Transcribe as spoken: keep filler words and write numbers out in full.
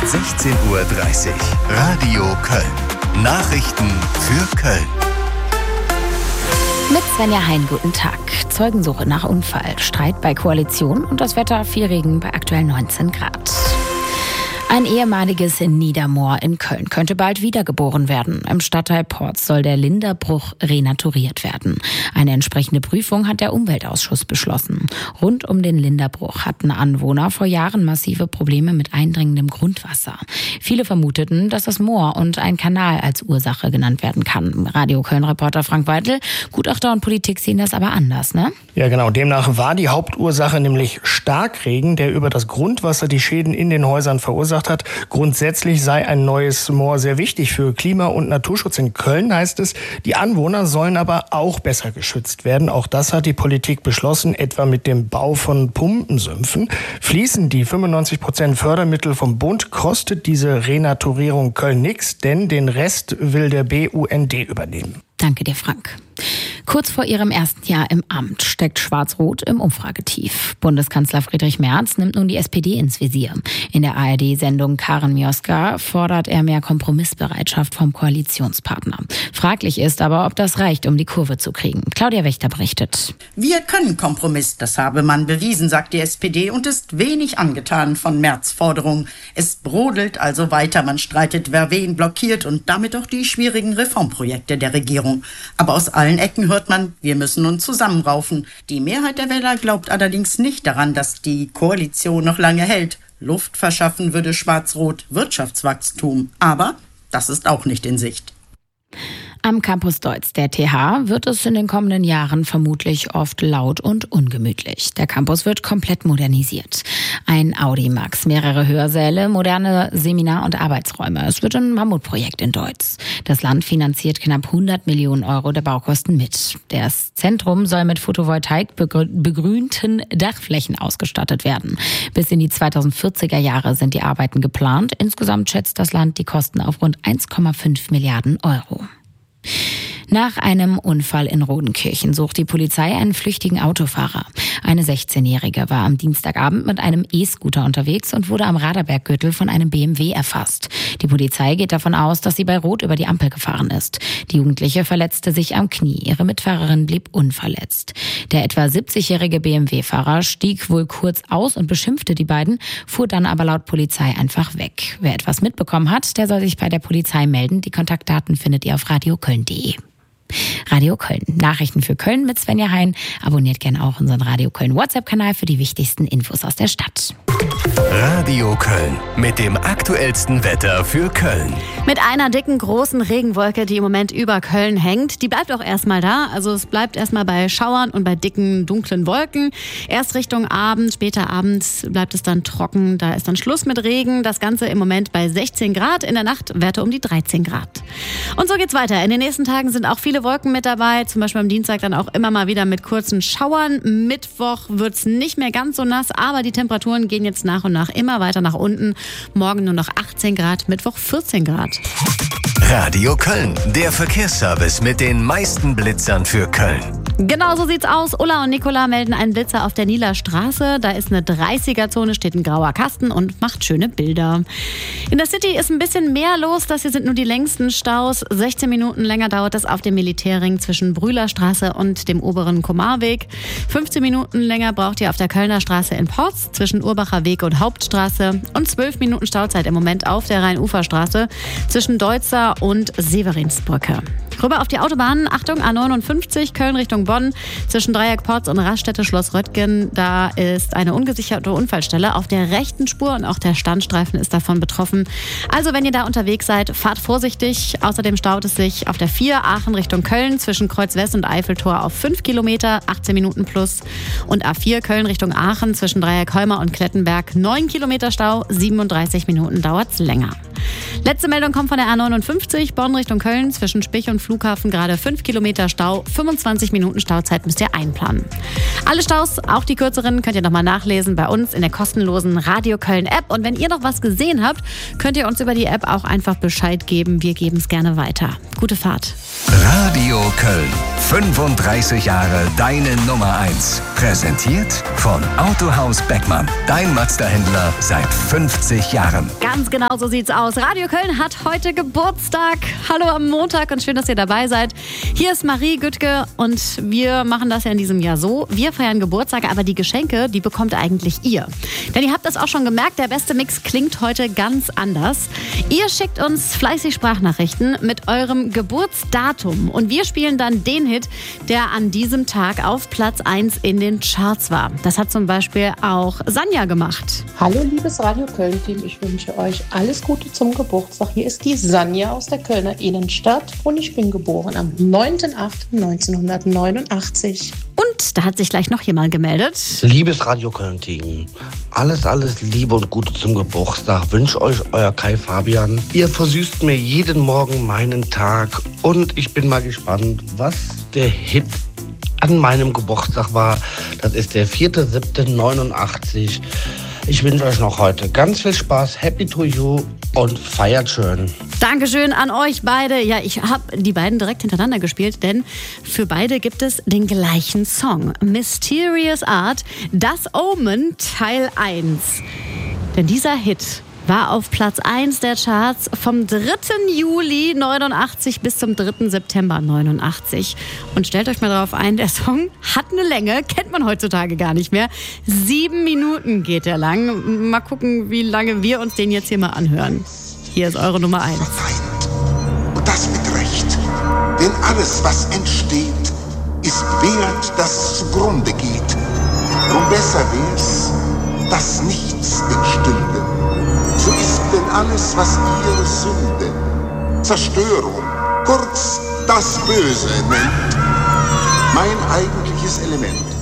sechzehn Uhr dreißig. Radio Köln. Nachrichten für Köln. Mit Svenja Hein, guten Tag. Zeugensuche nach Unfall, Streit bei Koalition und das Wetter, viel Regen bei aktuell neunzehn Grad. Ein ehemaliges Niedermoor in Köln könnte bald wiedergeboren werden. Im Stadtteil Porz soll der Linderbruch renaturiert werden. Eine entsprechende Prüfung hat der Umweltausschuss beschlossen. Rund um den Linderbruch hatten Anwohner vor Jahren massive Probleme mit eindringendem Grundwasser. Viele vermuteten, dass das Moor und ein Kanal als Ursache genannt werden kann. Radio Köln-Reporter Frank Weidel, Gutachter und Politik sehen das aber anders, ne? Ja, genau. Demnach war die Hauptursache nämlich Starkregen, der über das Grundwasser die Schäden in den Häusern verursacht hat. Grundsätzlich sei ein neues Moor sehr wichtig für Klima- und Naturschutz. In Köln heißt es, die Anwohner sollen aber auch besser geschützt werden. Auch das hat die Politik beschlossen, etwa mit dem Bau von Pumpensümpfen. Fließen die fünfundneunzig Prozent Fördermittel vom Bund, kostet diese Renaturierung Köln nichts, denn den Rest will der B U N D übernehmen. Danke dir, Frank. Kurz vor ihrem ersten Jahr im Amt steckt Schwarz-Rot im Umfragetief. Bundeskanzler Friedrich Merz nimmt nun die S P D ins Visier. In der A R D-Sendung Karen Mioska fordert er mehr Kompromissbereitschaft vom Koalitionspartner. Fraglich ist aber, ob das reicht, um die Kurve zu kriegen. Claudia Wächter berichtet. Wir können Kompromiss, das habe man bewiesen, sagt die S P D und ist wenig angetan von Merz' Forderung. Es brodelt also weiter, man streitet, wer wen blockiert und damit auch die schwierigen Reformprojekte der Regierung. Aber aus allen Ecken hört man, wir müssen uns zusammenraufen. Die Mehrheit der Wähler glaubt allerdings nicht daran, dass die Koalition noch lange hält. Luft verschaffen würde Schwarz-Rot Wirtschaftswachstum. Aber das ist auch nicht in Sicht. Am Campus Deutz der T H wird es in den kommenden Jahren vermutlich oft laut und ungemütlich. Der Campus wird komplett modernisiert. Ein Audimax, mehrere Hörsäle, moderne Seminar- und Arbeitsräume. Es wird ein Mammutprojekt in Deutz. Das Land finanziert knapp hundert Millionen Euro der Baukosten mit. Das Zentrum soll mit Photovoltaik begrünten Dachflächen ausgestattet werden. Bis in die zweitausendvierziger Jahre sind die Arbeiten geplant. Insgesamt schätzt das Land die Kosten auf rund eins Komma fünf Milliarden Euro. Nach einem Unfall in Rodenkirchen sucht die Polizei einen flüchtigen Autofahrer. Eine sechzehnjährige war am Dienstagabend mit einem E-Scooter unterwegs und wurde am Raderberggürtel von einem B M W erfasst. Die Polizei geht davon aus, dass sie bei Rot über die Ampel gefahren ist. Die Jugendliche verletzte sich am Knie. Ihre Mitfahrerin blieb unverletzt. Der etwa siebzigjährige B M W-Fahrer stieg wohl kurz aus und beschimpfte die beiden, fuhr dann aber laut Polizei einfach weg. Wer etwas mitbekommen hat, der soll sich bei der Polizei melden. Die Kontaktdaten findet ihr auf radioköln punkt de. Radio Köln. Nachrichten für Köln mit Svenja Hein. Abonniert gerne auch unseren Radio Köln WhatsApp-Kanal für die wichtigsten Infos aus der Stadt. Radio Köln mit dem aktuellsten Wetter für Köln. Mit einer dicken, großen Regenwolke, die im Moment über Köln hängt. Die bleibt auch erstmal da. Also es bleibt erstmal bei Schauern und bei dicken, dunklen Wolken. Erst Richtung Abend, später abends bleibt es dann trocken. Da ist dann Schluss mit Regen. Das Ganze im Moment bei sechzehn Grad. In der Nacht Werte um die dreizehn Grad. Und so geht's weiter. In den nächsten Tagen sind auch viele Wolken mit dabei. Zum Beispiel am Dienstag dann auch immer mal wieder mit kurzen Schauern. Mittwoch wird's nicht mehr ganz so nass, aber die Temperaturen gehen jetzt nach und nach immer weiter nach unten. Morgen nur noch achtzehn Grad, Mittwoch vierzehn Grad. Radio Köln, der Verkehrsservice mit den meisten Blitzern für Köln. Genau so sieht's aus. Ulla und Nicola melden einen Blitzer auf der Nieler Straße. Da ist eine dreißiger-Zone, steht ein grauer Kasten und macht schöne Bilder. In der City ist ein bisschen mehr los. Das hier sind nur die längsten Staus. sechzehn Minuten länger dauert es auf dem Militärring zwischen Brühlerstraße und dem oberen Komarweg. fünfzehn Minuten länger braucht ihr auf der Kölner Straße in Porz zwischen Urbacher Weg und Hauptstraße. Und zwölf Minuten Stauzeit im Moment auf der Rhein-Ufer-Straße zwischen Deutzer und Severinsbrücke. Rüber auf die Autobahnen. Achtung, A neunundfünfzig, Köln Richtung Bonn. Zwischen Dreieck Porz und Raststätte Schloss Röttgen. Da ist eine ungesicherte Unfallstelle auf der rechten Spur und auch der Standstreifen ist davon betroffen. Also wenn ihr da unterwegs seid, fahrt vorsichtig. Außerdem staut es sich auf der vier Aachen Richtung Köln zwischen Kreuz West und Eiffeltor auf fünf Kilometer, achtzehn Minuten plus. Und A vier Köln Richtung Aachen zwischen Dreieck Holmer und Klettenberg neun Kilometer Stau, siebenunddreißig Minuten dauert's länger. Letzte Meldung kommt von der A neunundfünfzig, Bonn Richtung Köln, zwischen Spich und Flughafen gerade fünf Kilometer Stau, fünfundzwanzig Minuten Stauzeit müsst ihr einplanen. Alle Staus, auch die kürzeren, könnt ihr nochmal nachlesen bei uns in der kostenlosen Radio Köln App. Und wenn ihr noch was gesehen habt, könnt ihr uns über die App auch einfach Bescheid geben. Wir geben es gerne weiter. Gute Fahrt. Radio Köln. fünfunddreißig Jahre deine Nummer eins. Präsentiert von Autohaus Beckmann. Dein Mazda-Händler seit fünfzig Jahren. Ganz genau so sieht's aus. Radio Köln hat heute Geburtstag. Hallo am Montag und schön, dass ihr dabei seid. Hier ist Marie Güttke und wir machen das ja in diesem Jahr so. Wir feiern Geburtstag, aber die Geschenke, die bekommt eigentlich ihr. Denn ihr habt das auch schon gemerkt, der beste Mix klingt heute ganz anders. Ihr schickt uns fleißig Sprachnachrichten mit eurem Geburtsdatum und wir spielen dann den Hit, der an diesem Tag auf Platz eins in den Charts war. Das hat zum Beispiel auch Sanja gemacht. Hallo liebes Radio Köln-Team, ich wünsche euch alles Gute zum Geburtstag. Hier ist die Sanja aus der Kölner Innenstadt und ich bin geboren am neunten achten neunzehnhundertneunundachtzig. Und da hat sich gleich noch jemand gemeldet. Liebes Radio Köln-Team, alles, alles Liebe und Gute zum Geburtstag. Wünsche euch euer Kai Fabian. Ihr versüßt mir jeden Morgen meinen Tag und ich bin mal gespannt, was der Hit an meinem Geburtstag war. Das ist der vierte siebte neunundachtzig. Ich wünsche euch noch heute ganz viel Spaß, happy to you und feiert schön. Dankeschön an euch beide. Ja, ich habe die beiden direkt hintereinander gespielt, denn für beide gibt es den gleichen Song. Mysterious Art, Das Omen Teil eins. Denn dieser Hit war auf Platz eins der Charts vom dritten Juli neunundachtzig bis zum dritten September neunundachtzig. Und stellt euch mal drauf ein, der Song hat eine Länge, kennt man heutzutage gar nicht mehr. Sieben Minuten geht er lang. Mal gucken, wie lange wir uns den jetzt hier mal anhören. Hier ist eure Nummer eins. Und das mit Recht. Denn alles, was entsteht, ist wert, dass zugrunde geht. Drum besser wär's, dass nichts entstünde. So ist denn alles, was ihre Sünde, Zerstörung, kurz das Böse nennt, mein eigentliches Element.